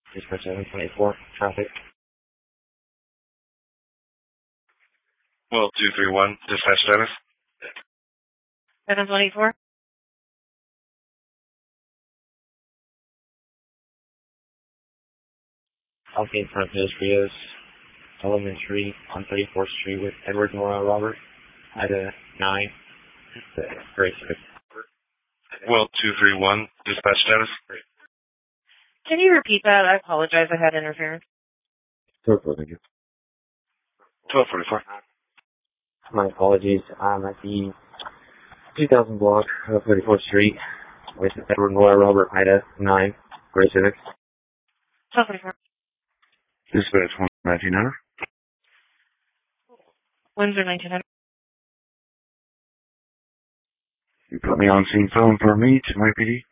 Dispatch 724, traffic. Well, 231, dispatch status. 724. Okay, front pedestrians, Elementary on 34th Street with Edward Nora Robert. Ida 9, Grace 6. Well, 231, dispatch status. Can you repeat that? I apologize. I had interference. 1244. 1244. My apologies. I'm at the 2000 block of 34th Street with Edward Nora Robert. Ida 9, Grace 6. 1244. Dispatch 1900. Windsor 1900. You put me on scene phone for me to my PD.